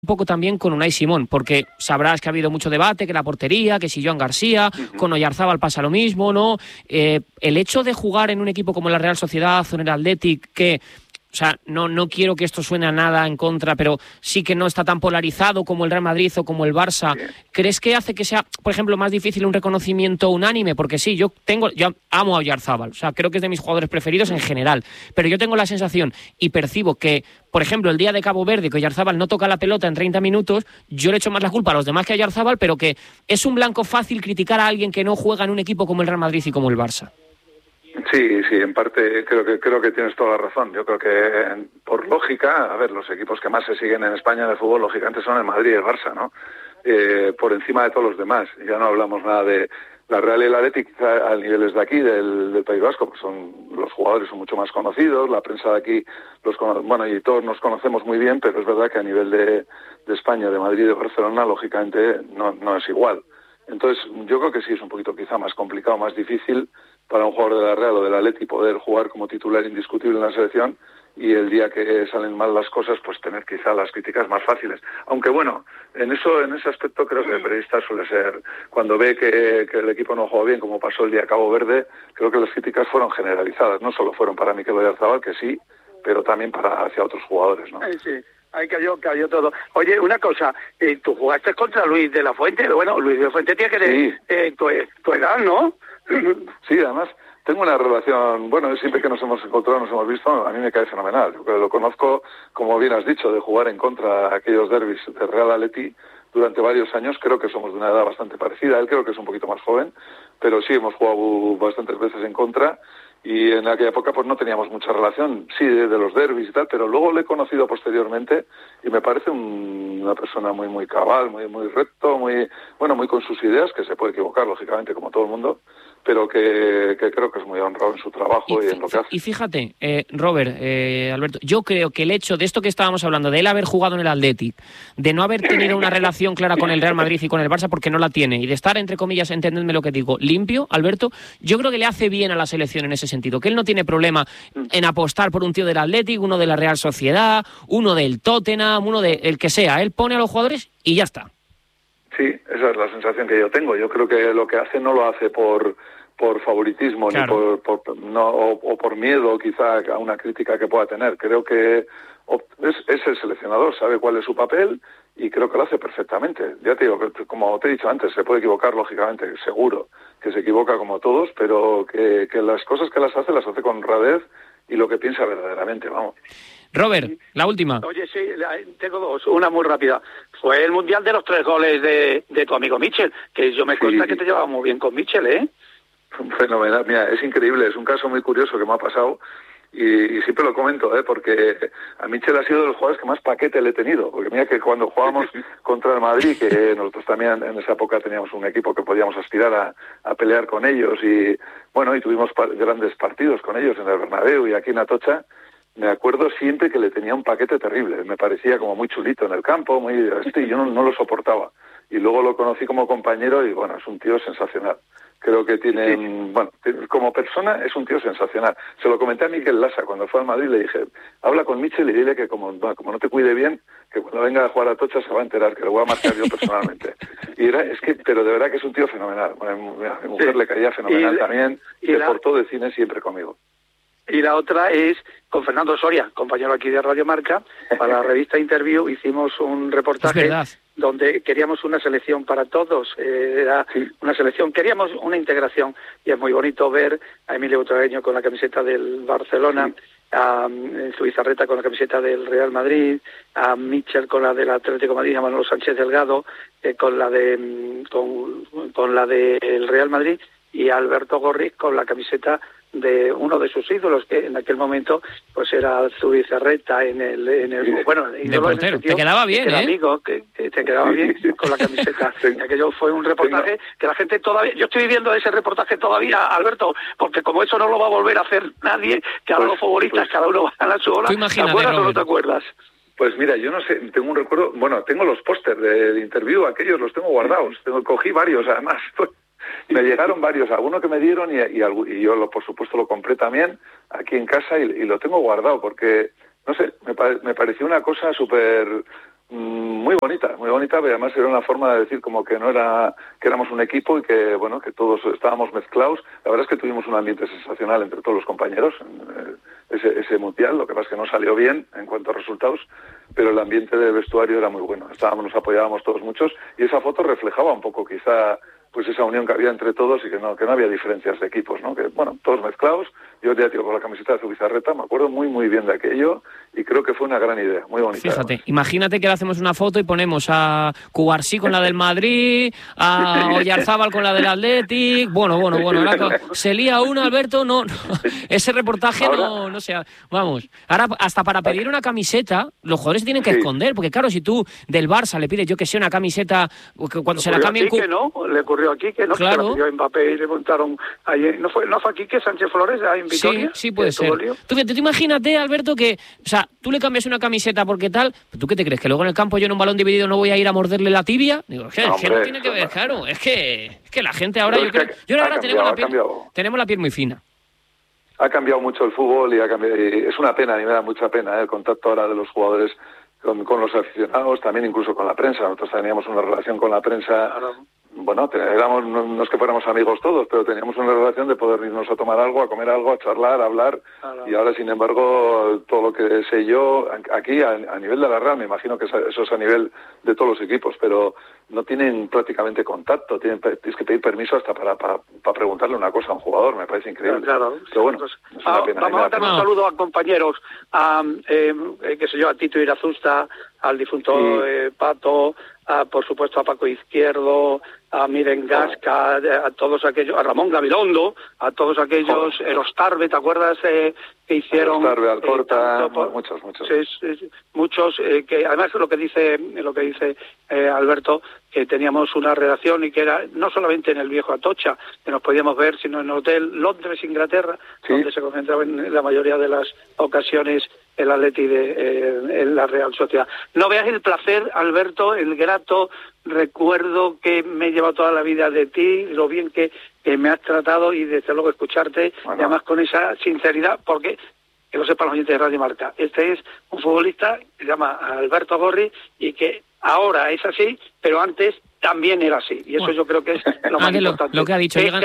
un poco también con Unai Simón, porque sabrás que ha habido mucho debate, que la portería, que si Joan García, con Oyarzábal pasa lo mismo, ¿no? El hecho de jugar en un equipo como la Real Sociedad o en el Athletic, que, o sea, no quiero que esto suene a nada en contra, pero sí que no está tan polarizado como el Real Madrid o como el Barça, ¿crees que hace que sea, por ejemplo, más difícil un reconocimiento unánime? Porque sí, yo amo a Oyarzábal, o sea, creo que es de mis jugadores preferidos en general, pero yo tengo la sensación y percibo que, por ejemplo, el día de Cabo Verde, que Oyarzábal no toca la pelota en 30 minutos, yo le echo más la culpa a los demás que a Oyarzábal, pero que es un blanco fácil criticar a alguien que no juega en un equipo como el Real Madrid y como el Barça. Sí, en parte creo que tienes toda la razón. Yo creo que por lógica, a ver, los equipos que más se siguen en España de fútbol, lógicamente son el Madrid y el Barça, ¿no? Por encima de todos los demás. Ya no hablamos nada de la Real y el Athletic, quizá a niveles de aquí, del País Vasco, pues los jugadores son mucho más conocidos, la prensa de aquí y todos nos conocemos muy bien, pero es verdad que a nivel de España, de Madrid y de Barcelona, lógicamente no es igual. Entonces, yo creo que sí es un poquito quizá más complicado, más difícil para un jugador de la Real o del Atleti poder jugar como titular indiscutible en la selección, y el día que salen mal las cosas, pues tener quizá las críticas más fáciles. Aunque bueno, en ese aspecto creo que el periodista suele ser, cuando ve que el equipo no juega bien, como pasó el día Cabo Verde, creo que las críticas fueron generalizadas, no solo fueron para Mikel Oyarzábal, que sí, pero también hacia otros jugadores, ¿no? Sí. Ahí cayó todo. Oye, una cosa, tú jugaste contra Luis de la Fuente. Bueno, Luis de la Fuente tiene que tener tu edad, ¿no? Sí, además tengo una relación, siempre que nos hemos encontrado, nos hemos visto, a mí me cae fenomenal. Yo lo conozco, como bien has dicho, de jugar en contra de aquellos derbis de Real Atleti durante varios años. Creo que somos de una edad bastante parecida. Él creo que es un poquito más joven, pero sí hemos jugado bastantes veces en contra. Y en aquella época pues no teníamos mucha relación, sí, de los derbis y tal, pero luego le he conocido posteriormente y me parece una persona muy muy cabal, muy recto, muy con sus ideas, que se puede equivocar lógicamente como todo el mundo, pero que creo que es muy honrado en su trabajo y en lo que hace. Y fíjate, Robert, Alberto, yo creo que el hecho de esto que estábamos hablando, de él haber jugado en el Athletic, de no haber tenido una relación clara con el Real Madrid y con el Barça, porque no la tiene, y de estar, entre comillas, entendedme lo que digo, limpio, Alberto, yo creo que le hace bien a la selección en ese sentido, que él no tiene problema en apostar por un tío del Athletic, uno de la Real Sociedad, uno del Tottenham, uno de el que sea. Él pone a los jugadores y ya está. Sí, esa es la sensación que yo tengo. Yo creo que lo que hace no lo hace por favoritismo, claro, ni por miedo quizá a una crítica que pueda tener. Creo que es el seleccionador, sabe cuál es su papel y creo que lo hace perfectamente. Ya te digo, como te he dicho antes, se puede equivocar lógicamente, seguro que se equivoca como todos, pero que las cosas que las hace con honradez y lo que piensa verdaderamente, vamos. Robert, la última. Oye, sí, tengo dos, una muy rápida. Fue el Mundial de los 3 goles de tu amigo Michel, que yo me consta que te llevaba muy bien con Michel, ¿eh? Fenomenal, mira, es increíble, es un caso muy curioso que me ha pasado y siempre lo comento, porque a Michel ha sido de los jugadores que más paquete le he tenido, porque mira que cuando jugábamos contra el Madrid, que nosotros también en esa época teníamos un equipo que podíamos aspirar a pelear con ellos y tuvimos grandes partidos con ellos en el Bernabéu y aquí en Atocha. Me acuerdo siempre que le tenía un paquete terrible, me parecía como muy chulito en el campo, y yo no lo soportaba. Y luego lo conocí como compañero y es un tío sensacional. Creo que como persona es un tío sensacional. Se lo comenté a Mikel Lasa cuando fue al Madrid, le dije, habla con Michel y dile que como no te cuide bien, que cuando venga a jugar a Tocha se va a enterar, que lo voy a marcar yo personalmente. Pero de verdad que es un tío fenomenal. A mi mujer le caía fenomenal también, y portó de cine siempre conmigo. Y la otra es con Fernando Soria, compañero aquí de Radio Marca. Para la revista Interview hicimos un reportaje donde queríamos una selección para todos. Era una selección, queríamos una integración. Y es muy bonito ver a Emilio Butragueño con la camiseta del Barcelona, a Zubizarreta con la camiseta del Real Madrid, a Michel con la del Atlético de Madrid, a Manolo Sánchez Delgado con la del Real Madrid, y a Alberto Gorriz con la camiseta de uno de sus ídolos, que en aquel momento pues era Zubizarreta en el portero. Te quedaba bien, amigo, que te quedaba bien con la camiseta. Y aquello fue un reportaje que la gente todavía, yo estoy viviendo ese reportaje todavía, Alberto, porque como eso no lo va a volver a hacer nadie, que ahora los futbolistas cada uno va a ganar su hora. ¿Te acuerdas o no te acuerdas? Pues mira, yo no sé, tengo un recuerdo, tengo los pósters de Interview, aquellos los tengo guardados, cogí varios además. Me llegaron varios, algunos que me dieron y yo por supuesto lo compré también aquí en casa y lo tengo guardado porque, no sé, me pareció una cosa súper muy bonita, pero además era una forma de decir como que que éramos un equipo y que bueno, que todos estábamos mezclados. La verdad es que tuvimos un ambiente sensacional entre todos los compañeros, ese mundial, lo que pasa es que no salió bien en cuanto a resultados, pero el ambiente del vestuario era muy bueno, nos apoyábamos todos muchos, y esa foto reflejaba un poco quizá pues esa unión que había entre todos y que no había diferencias de equipos, ¿no? Que bueno, todos mezclados. Yo ya con la camiseta de Zubizarreta me acuerdo muy bien de aquello y creo que fue una gran idea, muy bonita. Fíjate, además. Imagínate que le hacemos una foto y ponemos a Cubarsí con la del Madrid, a Oyarzábal con la del Athletic, bueno, se lía uno, Alberto, no, ese reportaje ahora, no sea, vamos, ahora hasta para pedir una camiseta, los jugadores se tienen que esconder, porque claro, si tú del Barça le pides, yo que sé, una camiseta, cuando se la cambien... Le ocurrió aquí que no, claro. Que se la pidió a Mbappé y le montaron ahí, ¿no fue aquí que Sánchez Flores ahí en Vitoria? Sí, puede ser. Tú imagínate, Alberto, que, o sea, tú le cambias una camiseta porque tal, ¿tú qué te crees? ¿Que luego en el campo yo en un balón dividido no voy a ir a morderle la tibia? Digo, es que no tiene que ver, claro, es que la gente ahora, tenemos la piel muy fina. Ha cambiado mucho el fútbol y es una pena, y me da mucha pena el contacto ahora de los jugadores con los aficionados, también incluso con la prensa. Nosotros teníamos una relación con la prensa... Bueno, no es que fuéramos amigos todos, pero teníamos una relación de poder irnos a tomar algo, a comer algo, a charlar, a hablar, y ahora, sin embargo, todo lo que sé yo, aquí a nivel de la Real, me imagino que eso es a nivel de todos los equipos, pero no tienen prácticamente contacto, tienes que pedir permiso hasta para preguntarle una cosa a un jugador, me parece increíble. Claro. Pero bueno, es una pena. Vamos a dar un saludo a compañeros, a Tito Irazusta, al difunto Pato, por supuesto a Paco Izquierdo, a Miren Gasca, a todos aquellos, a Ramón Gabilondo, a todos aquellos, Erostarbe, ¿te acuerdas que hicieron? Erostarbe, Alcorta, muchos. Muchos, que además lo que dice Alberto, que teníamos una redacción y que era no solamente en el viejo Atocha, que nos podíamos ver, sino en el Hotel Londres, Inglaterra, donde se concentraba en la mayoría de las ocasiones el Atleti en la Real Sociedad. No veas el placer, Alberto, el grato recuerdo que me he llevado toda la vida de ti, lo bien que me has tratado y desde luego escucharte, y además con esa sinceridad, porque, que lo sepan los oyentes de Radio Marca, este es un futbolista que se llama Alberto Gorri y que ahora es así, pero antes también era así, y eso yo creo que es lo más importante. Lo que ha dicho, llegan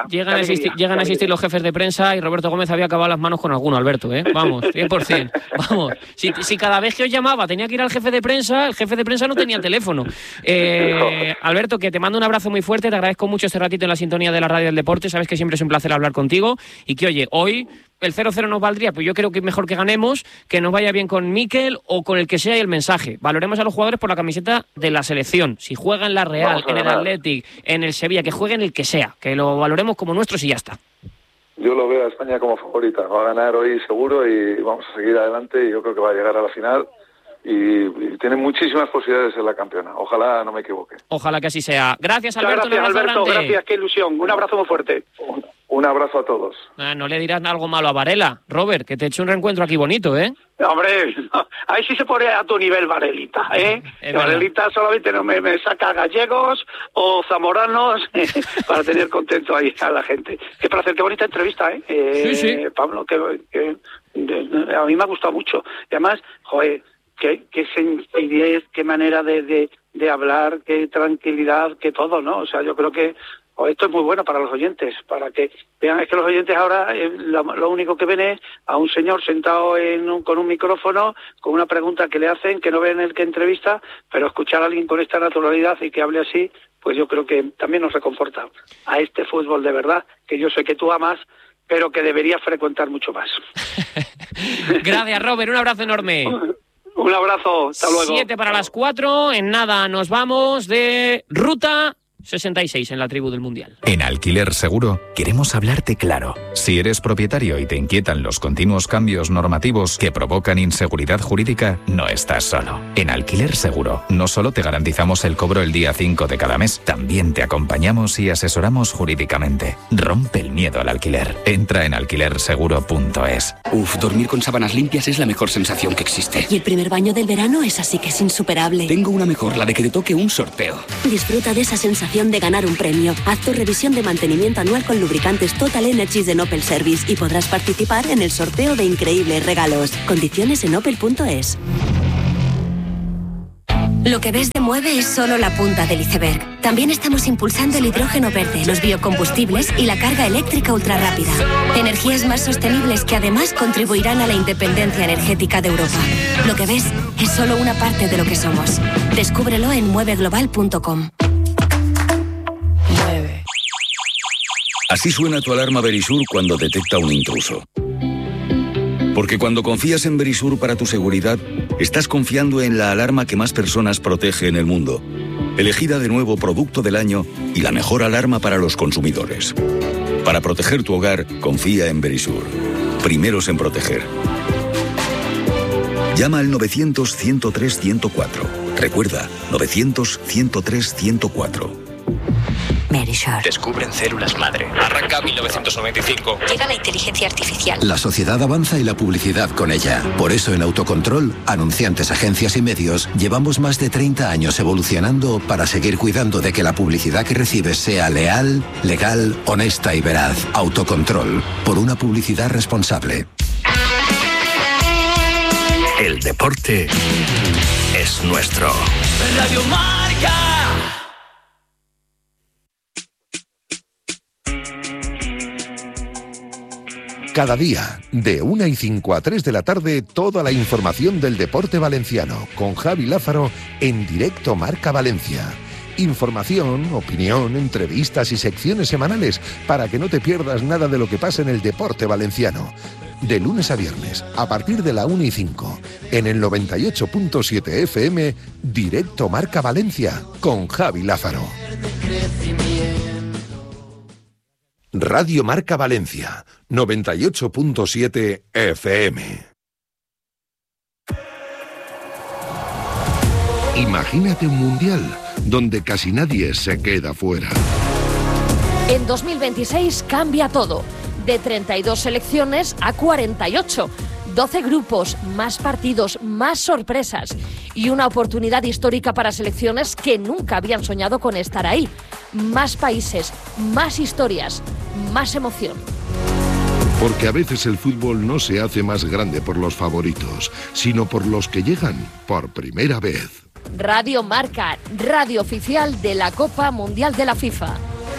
a asistir los jefes de prensa y Roberto Gómez había acabado las manos con alguno, Alberto, vamos, 100%, vamos, si cada vez que os llamaba tenía que ir al jefe de prensa, el jefe de prensa no tenía teléfono. Alberto, que te mando un abrazo muy fuerte, te agradezco mucho este ratito en la sintonía de la Radio del Deporte, sabes que siempre es un placer hablar contigo, y que oye, hoy el 0-0 nos valdría, pues yo creo que es mejor que ganemos, que nos vaya bien con Mikel o con el que sea, y el mensaje. Valoremos a los jugadores por la camiseta de la selección. Si juega en la Real, en el Athletic, en el Sevilla, que juegue en el que sea, que lo valoremos como nuestros y ya está. Yo lo veo a España como favorita. Va a ganar hoy seguro y vamos a seguir adelante, y yo creo que va a llegar a la final. Y tiene muchísimas posibilidades en la campeona. Ojalá no me equivoque. Ojalá que así sea. Gracias, Alberto. Gracias, Alberto. Gracias, qué ilusión. Un abrazo muy fuerte. Un abrazo a todos. No le dirás algo malo a Varela, Robert, que te he hecho un reencuentro aquí bonito, ¿eh? Hombre, ahí sí se pone a tu nivel Varelita, ¿eh? Varelita solamente no me saca gallegos o zamoranos para tener contento ahí a la gente. Qué placer, qué bonita entrevista, ¿eh? Sí. Pablo, que a mí me ha gustado mucho. Y además, joder, qué sencillez, qué manera de hablar, qué tranquilidad, qué todo, ¿no? O sea, yo creo que esto es muy bueno para los oyentes, para que vean, es que los oyentes ahora lo único que ven es a un señor sentado con un micrófono, con una pregunta que le hacen, que no ven el que entrevista, pero escuchar a alguien con esta naturalidad y que hable así, pues yo creo que también nos reconforta a este fútbol de verdad, que yo sé que tú amas, pero que deberías frecuentar mucho más. Gracias, Robert, un abrazo enorme. Un abrazo, hasta luego. 7 para las 4, en nada nos vamos de ruta 66 en la tribu del Mundial. En Alquiler Seguro queremos hablarte claro. Si eres propietario y te inquietan los continuos cambios normativos que provocan inseguridad jurídica, no estás solo. En Alquiler Seguro no solo te garantizamos el cobro el día 5 de cada mes, también te acompañamos y asesoramos jurídicamente. Rompe el miedo al alquiler. Entra en alquilerseguro.es. Dormir con sábanas limpias es la mejor sensación que existe. Y el primer baño del verano es así que es insuperable. Tengo una mejor, la de que te toque un sorteo. Disfruta de esa sensación de ganar un premio. Haz tu revisión de mantenimiento anual con lubricantes Total Energies de Opel Service y podrás participar en el sorteo de increíbles regalos. Condiciones en opel.es. Lo que ves de Mueve es solo la punta del iceberg. También estamos impulsando el hidrógeno verde, los biocombustibles y la carga eléctrica ultrarrápida. Energías más sostenibles que además contribuirán a la independencia energética de Europa. Lo que ves es solo una parte de lo que somos. Descúbrelo en mueveglobal.com. Mueve. Así suena tu alarma Verisur cuando detecta un intruso. Porque cuando confías en Verisur para tu seguridad, estás confiando en la alarma que más personas protege en el mundo. Elegida de nuevo Producto del Año y la mejor alarma para los consumidores. Para proteger tu hogar, confía en Verisur. Primeros en proteger. Llama al 900-103-104. Recuerda, 900-103-104. Verisur. Descubren células madre. Arranca 1995. Llega la inteligencia artificial. La sociedad avanza y la publicidad con ella. Por eso en Autocontrol, anunciantes, agencias y medios, llevamos más de 30 años evolucionando para seguir cuidando de que la publicidad que recibes sea leal, legal, honesta y veraz. Autocontrol. Por una publicidad responsable. El deporte es nuestro. Radio Marca. Cada día, de 1:05 a 3 de la tarde, toda la información del deporte valenciano, con Javi Lázaro en directo Marca Valencia. Información, opinión, entrevistas y secciones semanales para que no te pierdas nada de lo que pasa en el deporte valenciano. De lunes a viernes, a partir de la 1:05, en el 98.7 FM, directo Marca Valencia, con Javi Lázaro. Radio Marca Valencia, 98.7 FM. Imagínate un mundial donde casi nadie se queda fuera. En 2026 cambia todo. De 32 selecciones a 48. 12 grupos, más partidos, más sorpresas y una oportunidad histórica para selecciones que nunca habían soñado con estar ahí. Más países, más historias, más emoción. Porque a veces el fútbol no se hace más grande por los favoritos, sino por los que llegan por primera vez. Radio Marca, radio oficial de la Copa Mundial de la FIFA.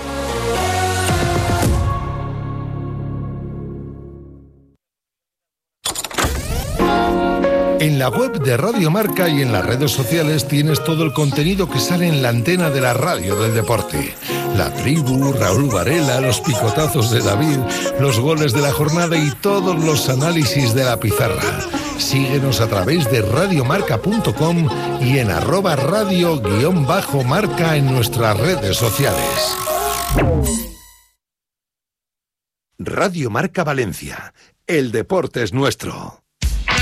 En la web de Radio Marca y en las redes sociales tienes todo el contenido que sale en la antena de la radio del deporte. La tribu, Raúl Varela, los picotazos de David, los goles de la jornada y todos los análisis de la pizarra. Síguenos a través de radiomarca.com y en @radio_marca en nuestras redes sociales. Radio Marca Valencia. El deporte es nuestro.